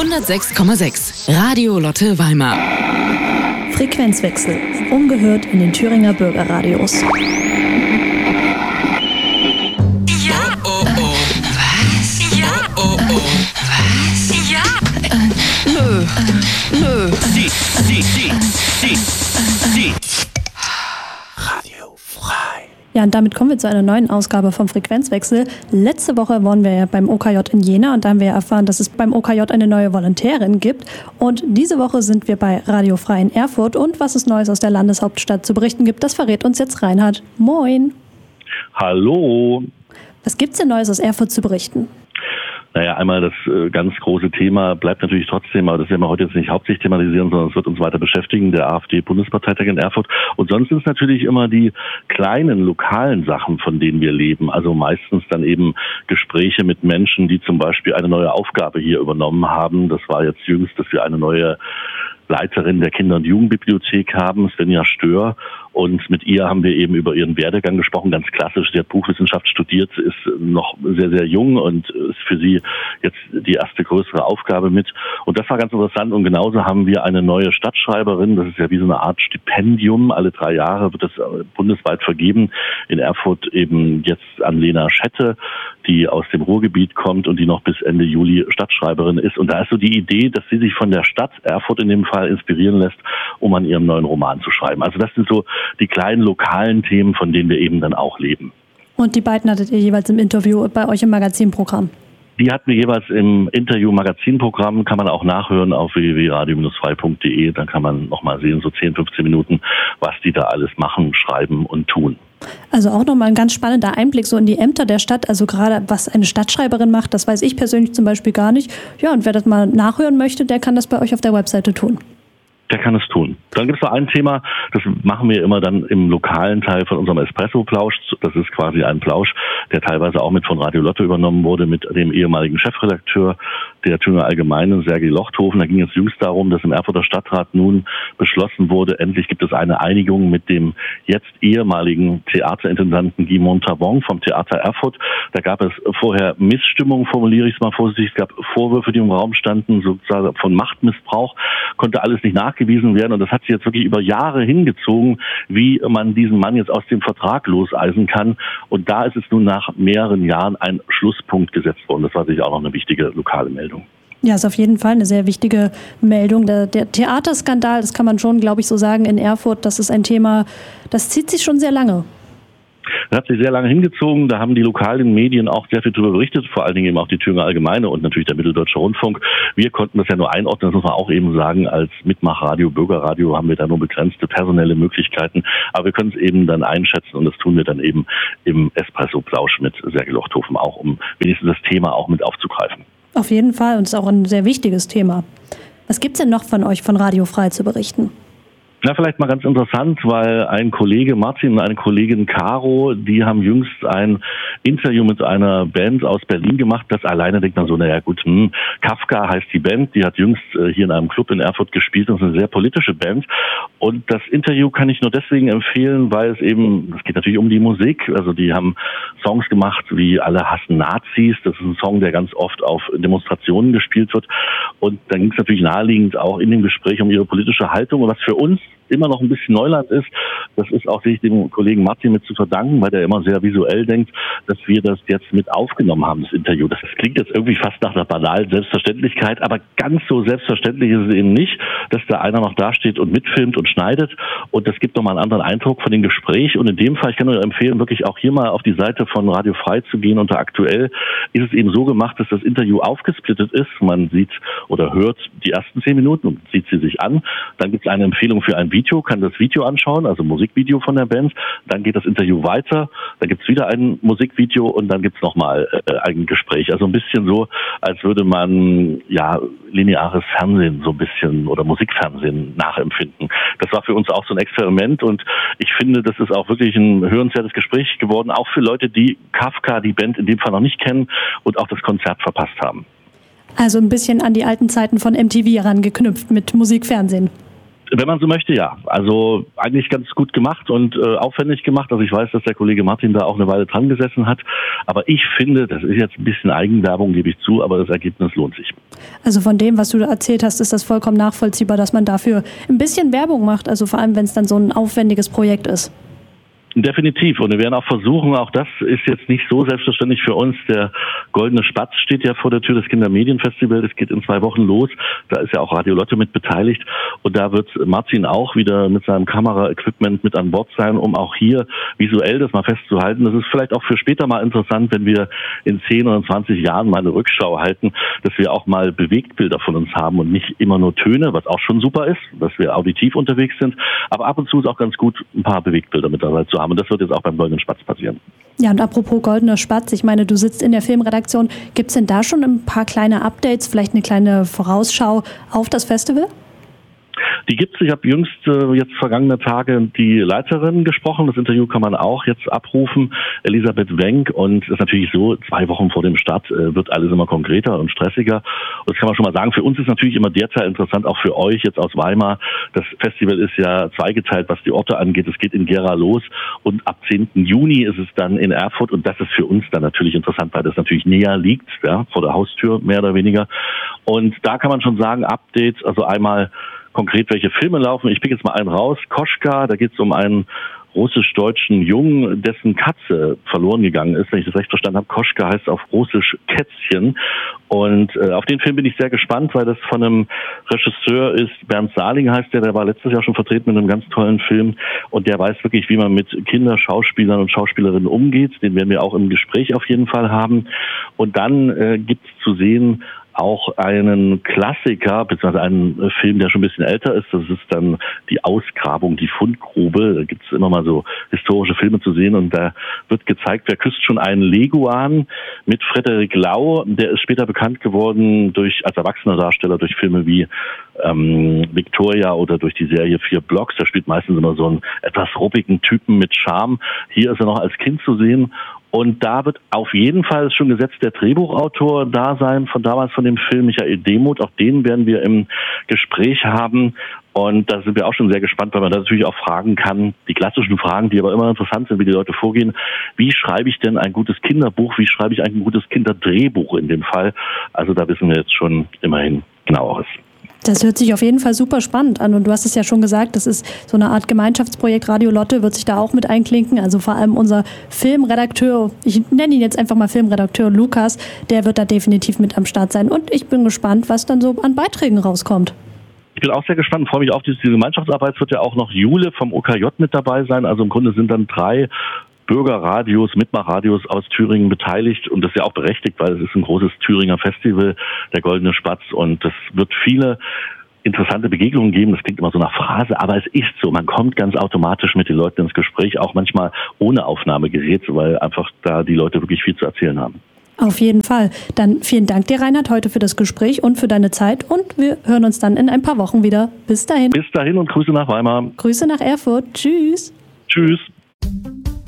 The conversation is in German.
106,6 Radio Lotte Weimar. Frequenzwechsel. Ungehört in den Thüringer Bürgerradios. Ja. Oh. Was? Ja. Oh. Was? Ja. Nö. Die. Radio frei. Ja, und damit kommen wir zu einer neuen Ausgabe vom Frequenzwechsel. Letzte Woche waren wir ja beim OKJ in Jena und da haben wir erfahren, dass es beim OKJ eine neue Volontärin gibt. Und diese Woche sind wir bei Radio Frei in Erfurt und was es Neues aus der Landeshauptstadt zu berichten gibt, das verrät uns jetzt Reinhard. Moin. Hallo. Was gibt's denn Neues aus Erfurt zu berichten? Naja, einmal das ganz große Thema bleibt natürlich trotzdem, aber das werden wir heute jetzt nicht hauptsächlich thematisieren, sondern es wird uns weiter beschäftigen, der AfD-Bundesparteitag in Erfurt. Und sonst sind es natürlich immer die kleinen, lokalen Sachen, von denen wir leben. Also meistens dann eben Gespräche mit Menschen, die zum Beispiel eine neue Aufgabe hier übernommen haben. Das war jetzt jüngst, dass wir eine neue Leiterin der Kinder- und Jugendbibliothek haben, Svenja Stör. Und mit ihr haben wir eben über ihren Werdegang gesprochen, ganz klassisch. Sie hat Buchwissenschaft studiert, ist noch sehr, sehr jung und ist für sie jetzt die erste größere Aufgabe mit. Und das war ganz interessant. Und genauso haben wir eine neue Stadtschreiberin. Das ist ja wie so eine Art Stipendium. Alle 3 Jahre wird das bundesweit vergeben. In Erfurt eben jetzt an Lena Schette, die aus dem Ruhrgebiet kommt und die noch bis Ende Juli Stadtschreiberin ist. Und da ist so die Idee, dass sie sich von der Stadt Erfurt in dem Fall inspirieren lässt, um an ihrem neuen Roman zu schreiben. Also das sind so die kleinen lokalen Themen, von denen wir eben dann auch leben. Und die beiden hattet ihr jeweils im Interview bei euch im Magazinprogramm? Die hatten wir jeweils im Interview-Magazinprogramm, kann man auch nachhören auf www.radio-frei.de. Dann kann man nochmal sehen, so 10, 15 Minuten, was die da alles machen, schreiben und tun. Also auch nochmal ein ganz spannender Einblick so in die Ämter der Stadt, also gerade was eine Stadtschreiberin macht, das weiß ich persönlich zum Beispiel gar nicht. Ja, und wer das mal nachhören möchte, der kann das bei euch auf der Webseite tun. Der kann es tun. Dann gibt es noch ein Thema, das machen wir immer dann im lokalen Teil von unserem Espresso-Plausch. Das ist quasi ein Plausch, der teilweise auch mit von Radio Lotte übernommen wurde, mit dem ehemaligen Chefredakteur der Thüringer Allgemeinen, Sergei Lochthofen. Da ging es jüngst darum, dass im Erfurter Stadtrat nun beschlossen wurde, endlich gibt es eine Einigung mit dem jetzt ehemaligen Theaterintendanten Guy Montalbon vom Theater Erfurt. Da gab es vorher Missstimmung, formuliere ich es mal vorsichtig. Es gab Vorwürfe, die im Raum standen, sozusagen von Machtmissbrauch, konnte alles nicht nachgewiesen werden. Und das hat sich jetzt wirklich über Jahre hingezogen, wie man diesen Mann jetzt aus dem Vertrag loseisen kann. Und da ist es nun nach mehreren Jahren ein Schlusspunkt gesetzt worden. Das war sicher auch noch eine wichtige lokale Meldung. Ja, ist auf jeden Fall eine sehr wichtige Meldung. Der Theaterskandal, das kann man schon, glaube ich, so sagen, in Erfurt, das ist ein Thema, das zieht sich schon sehr lange. Das hat sich sehr lange hingezogen. Da haben die lokalen Medien auch sehr viel darüber berichtet, vor allen Dingen eben auch die Thüringer Allgemeine und natürlich der Mitteldeutsche Rundfunk. Wir konnten das ja nur einordnen, das muss man auch eben sagen. Als Mitmachradio, Bürgerradio haben wir da nur begrenzte personelle Möglichkeiten. Aber wir können es eben dann einschätzen und das tun wir dann eben im Espresso-Plausch mit Sergei Lochthofen auch, um wenigstens das Thema auch mit aufzugreifen. Auf jeden Fall und es ist auch ein sehr wichtiges Thema. Was gibt's denn noch von euch von Radio Frei zu berichten? Na, vielleicht mal ganz interessant, weil ein Kollege Martin und eine Kollegin Caro, die haben jüngst ein Interview mit einer Band aus Berlin gemacht. Das alleine denkt man so, naja gut, Kafka heißt die Band, die hat jüngst hier in einem Club in Erfurt gespielt. Das ist eine sehr politische Band. Und das Interview kann ich nur deswegen empfehlen, weil es eben, es geht natürlich um die Musik. Also die haben Songs gemacht wie Alle hassen Nazis. Das ist ein Song, der ganz oft auf Demonstrationen gespielt wird. Und dann ging es natürlich naheliegend auch in dem Gespräch um ihre politische Haltung. Und was für uns immer noch ein bisschen Neuland ist, das ist auch sicherlich dem Kollegen Martin mit zu verdanken, weil der immer sehr visuell denkt, dass wir das jetzt mit aufgenommen haben, das Interview. Das klingt jetzt irgendwie fast nach einer banalen Selbstverständlichkeit, aber ganz so selbstverständlich ist es eben nicht, dass da einer noch dasteht und mitfilmt und schneidet und das gibt nochmal einen anderen Eindruck von dem Gespräch und in dem Fall, ich kann nur empfehlen, wirklich auch hier mal auf die Seite von Radio Frei zu gehen. Unter aktuell ist es eben so gemacht, dass das Interview aufgesplittet ist. Man sieht oder hört die ersten 10 Minuten und sieht sie sich an. Dann gibt es eine Empfehlung für ein Video, kann das Video anschauen, also Musikvideo von der Band. Dann geht das Interview weiter, dann gibt es wieder ein Musikvideo und dann gibt es nochmal ein Gespräch. Also ein bisschen so, als würde man ja lineares Fernsehen so ein bisschen oder Musikfernsehen nachempfinden. Das war für uns auch so ein Experiment und ich finde, das ist auch wirklich ein hörenswertes Gespräch geworden, auch für Leute, die Kafka, die Band in dem Fall noch nicht kennen und auch das Konzert verpasst haben. Also ein bisschen an die alten Zeiten von MTV herangeknüpft mit Musikfernsehen. Wenn man so möchte, ja. Also eigentlich ganz gut gemacht und aufwendig gemacht. Also ich weiß, dass der Kollege Martin da auch eine Weile dran gesessen hat. Aber ich finde, das ist jetzt ein bisschen Eigenwerbung, gebe ich zu, aber das Ergebnis lohnt sich. Also von dem, was du erzählt hast, ist das vollkommen nachvollziehbar, dass man dafür ein bisschen Werbung macht. Also vor allem, wenn es dann so ein aufwendiges Projekt ist. Definitiv. Und wir werden auch versuchen, auch das ist jetzt nicht so selbstverständlich für uns. Der Goldene Spatz steht ja vor der Tür des Kindermedienfestivals. Es geht in 2 Wochen los. Da ist ja auch Radio Lotte mit beteiligt. Und da wird Martin auch wieder mit seinem Kameraequipment mit an Bord sein, um auch hier visuell das mal festzuhalten. Das ist vielleicht auch für später mal interessant, wenn wir in 10 oder 20 Jahren mal eine Rückschau halten, dass wir auch mal Bewegtbilder von uns haben und nicht immer nur Töne, was auch schon super ist, dass wir auditiv unterwegs sind. Aber ab und zu ist auch ganz gut, ein paar Bewegtbilder mit dabei zu haben. Und das wird jetzt auch beim Goldenen Spatz passieren. Ja, und apropos Goldener Spatz, ich meine, du sitzt in der Filmredaktion. Gibt es denn da schon ein paar kleine Updates, vielleicht eine kleine Vorausschau auf das Festival? Die gibt es. Ich habe jüngst jetzt vergangene Tage die Leiterin gesprochen. Das Interview kann man auch jetzt abrufen. Elisabeth Wenck. Und es ist natürlich so, 2 Wochen vor dem Start wird alles immer konkreter und stressiger. Und das kann man schon mal sagen. Für uns ist natürlich immer der Teil interessant, auch für euch jetzt aus Weimar. Das Festival ist ja zweigeteilt, was die Orte angeht. Es geht in Gera los und ab 10. Juni ist es dann in Erfurt. Und das ist für uns dann natürlich interessant, weil das natürlich näher liegt, ja, vor der Haustür mehr oder weniger. Und da kann man schon sagen, Updates, also einmal konkret, welche Filme laufen. Ich pick jetzt mal einen raus. Koschka, da geht es um einen russisch-deutschen Jungen, dessen Katze verloren gegangen ist. Wenn ich das recht verstanden habe, Koschka heißt auf Russisch Kätzchen. Und auf den Film bin ich sehr gespannt, weil das von einem Regisseur ist, Bernd Saling heißt der war letztes Jahr schon vertreten mit einem ganz tollen Film. Und der weiß wirklich, wie man mit Kinderschauspielern und Schauspielerinnen umgeht. Den werden wir auch im Gespräch auf jeden Fall haben. Und dann gibt's zu sehen auch einen Klassiker, beziehungsweise einen Film, der schon ein bisschen älter ist. Das ist dann die Ausgrabung, die Fundgrube. Da gibt es immer mal so historische Filme zu sehen und da wird gezeigt, wer küsst schon einen Leguan mit Frederik Lau. Der ist später bekannt geworden als erwachsener Darsteller durch Filme wie Victoria oder durch die Serie 4 Blocks. Der spielt meistens immer so einen etwas ruppigen Typen mit Charme. Hier ist er noch als Kind zu sehen. Und da wird auf jeden Fall, ist schon gesetzt, der Drehbuchautor da sein, von damals von dem Film, Michael Demuth. Auch den werden wir im Gespräch haben. Und da sind wir auch schon sehr gespannt, weil man da natürlich auch fragen kann, die klassischen Fragen, die aber immer interessant sind, wie die Leute vorgehen. Wie schreibe ich denn ein gutes Kinderbuch? Wie schreibe ich ein gutes Kinderdrehbuch in dem Fall? Also da wissen wir jetzt schon immerhin genaueres. Das hört sich auf jeden Fall super spannend an und du hast es ja schon gesagt, das ist so eine Art Gemeinschaftsprojekt. Radio Lotte wird sich da auch mit einklinken, also vor allem unser Filmredakteur, ich nenne ihn jetzt einfach mal Filmredakteur Lukas, der wird da definitiv mit am Start sein und ich bin gespannt, was dann so an Beiträgen rauskommt. Ich bin auch sehr gespannt und freue mich auf diese Gemeinschaftsarbeit. Es wird ja auch noch Jule vom OKJ mit dabei sein, also im Grunde sind dann 3 Bürgerradios, Mitmachradios aus Thüringen beteiligt und das ist ja auch berechtigt, weil es ist ein großes Thüringer Festival, der Goldene Spatz und es wird viele interessante Begegnungen geben. Das klingt immer so nach Phrase, aber es ist so. Man kommt ganz automatisch mit den Leuten ins Gespräch, auch manchmal ohne Aufnahmegerät, weil einfach da die Leute wirklich viel zu erzählen haben. Auf jeden Fall. Dann vielen Dank dir, Reinhard, heute für das Gespräch und für deine Zeit und wir hören uns dann in ein paar Wochen wieder. Bis dahin. Bis dahin und Grüße nach Weimar. Grüße nach Erfurt. Tschüss. Tschüss.